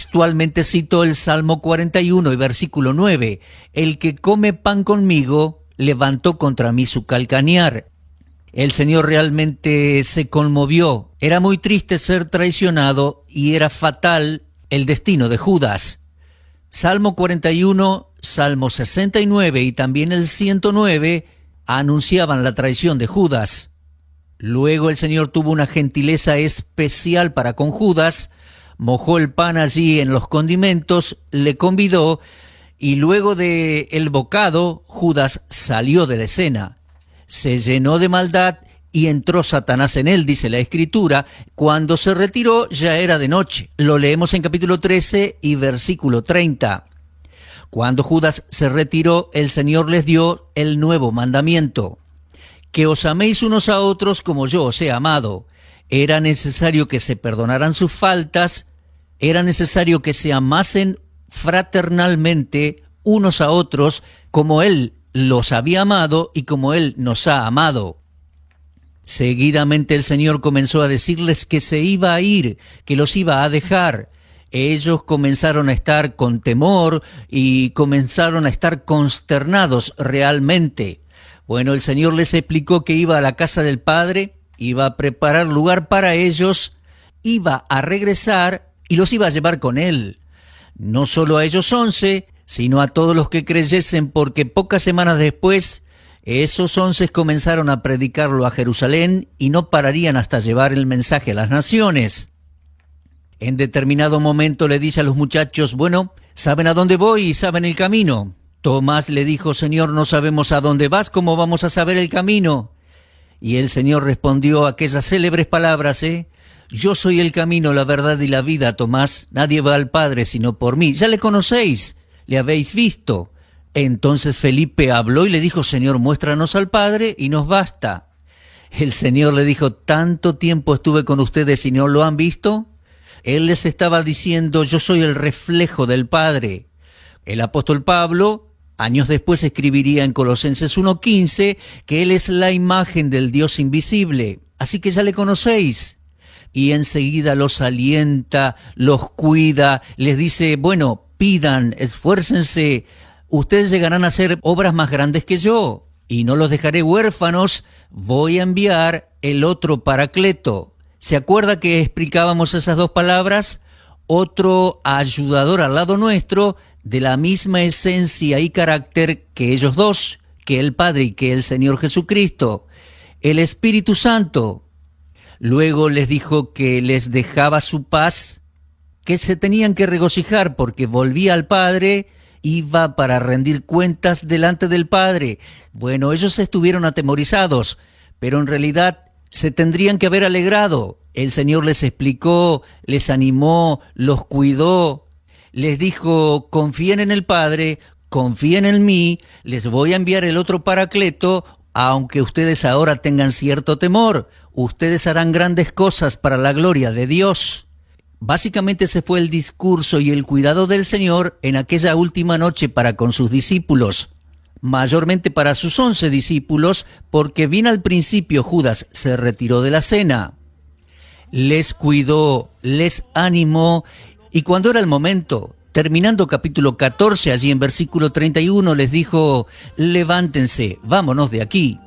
textualmente citó el Salmo 41 y versículo 9. El que come pan conmigo, levantó contra mí su calcañar. El Señor realmente se conmovió. Era muy triste ser traicionado y era fatal el destino de Judas. Salmo 41, Salmo 69 y también el 109 anunciaban la traición de Judas. Luego el Señor tuvo una gentileza especial para con Judas, mojó el pan allí en los condimentos, le convidó, y luego de el bocado, Judas salió de la escena. Se llenó de maldad y entró Satanás en él, dice la Escritura. Cuando se retiró ya era de noche. Lo leemos en capítulo 13 y versículo 30. Cuando Judas se retiró, el Señor les dio el nuevo mandamiento: que os améis unos a otros como yo os he amado. Era necesario que se perdonaran sus faltas, era necesario que se amasen fraternalmente unos a otros como Él los había amado y como Él nos ha amado. Seguidamente el Señor comenzó a decirles que se iba a ir, que los iba a dejar. Ellos comenzaron a estar con temor y comenzaron a estar consternados realmente. Bueno, el Señor les explicó que iba a la casa del Padre, iba a preparar lugar para ellos, iba a regresar y los iba a llevar con Él. No solo a ellos 11, sino a todos los que creyesen, porque pocas semanas después, esos 11 comenzaron a predicarlo a Jerusalén y no pararían hasta llevar el mensaje a las naciones. En determinado momento le dice a los muchachos: bueno, ¿saben a dónde voy y saben el camino? Tomás le dijo: Señor, no sabemos a dónde vas, ¿cómo vamos a saber el camino? Y el Señor respondió aquellas célebres palabras, Yo soy el camino, la verdad y la vida, Tomás. Nadie va al Padre sino por mí. Ya le conocéis, le habéis visto. Entonces Felipe habló y le dijo: Señor, muéstranos al Padre y nos basta. El Señor le dijo: ¿tanto tiempo estuve con ustedes y no lo han visto? Él les estaba diciendo: yo soy el reflejo del Padre. El apóstol Pablo, años después, escribiría en Colosenses 1:15 que Él es la imagen del Dios invisible. Así que ya le conocéis. Y enseguida los alienta, los cuida, les dice: bueno, pidan, esfuércense, ustedes llegarán a hacer obras más grandes que yo, y no los dejaré huérfanos, voy a enviar el otro Paracleto. ¿Se acuerda que explicábamos esas dos palabras? Otro ayudador al lado nuestro, de la misma esencia y carácter que ellos dos, que el Padre y que el Señor Jesucristo, el Espíritu Santo. Luego les dijo que les dejaba su paz, que se tenían que regocijar porque volvía al Padre, iba para rendir cuentas delante del Padre. Bueno, ellos estuvieron atemorizados, pero en realidad se tendrían que haber alegrado. El Señor les explicó, les animó, los cuidó, les dijo: confíen en el Padre, confíen en mí, les voy a enviar el otro Paracleto, aunque ustedes ahora tengan cierto temor, ustedes harán grandes cosas para la gloria de Dios. Básicamente ese fue el discurso y el cuidado del Señor en aquella última noche para con sus discípulos. Mayormente para sus 11 discípulos, porque bien al principio Judas se retiró de la cena. Les cuidó, les animó, y cuando era el momento, terminando capítulo 14, allí en versículo 31, les dijo: levántense, vámonos de aquí.